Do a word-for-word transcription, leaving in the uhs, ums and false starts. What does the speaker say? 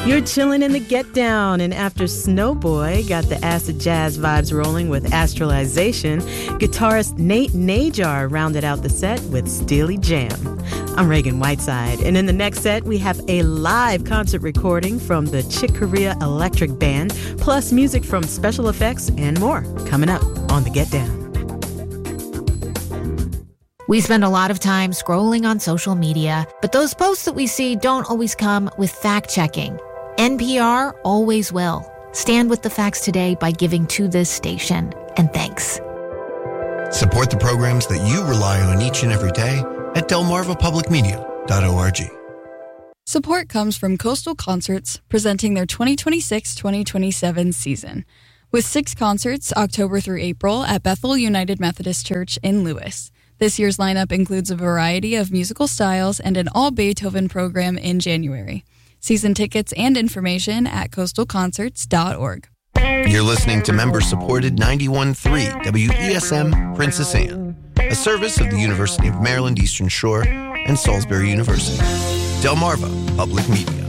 You're chilling in the Get Down, and after Snowboy got the acid jazz vibes rolling with Astralization, guitarist Nate Najar rounded out the set with Steely Jam. I'm Reagan Whiteside, and in the next set, we have a live concert recording from the Chick Corea Electric Band, plus music from special effects and more, coming up on the Get Down. We spend a lot of time scrolling on social media, but those posts that we see don't always come with fact-checking. N P R always will. Stand with the facts today by giving to this station. And thanks. Support the programs that you rely on each and every day at delmarva public media dot org. Support comes from Coastal Concerts, presenting their twenty twenty-six twenty twenty-seven season, with six concerts October through April at Bethel United Methodist Church in Lewis. This year's lineup includes a variety of musical styles and an all-Beethoven program in January. Season tickets and information at coastal concerts dot org. You're listening to member-supported ninety-one point three W E S M Princess Anne, a service of the University of Maryland Eastern Shore and Salisbury University. Delmarva Public Media.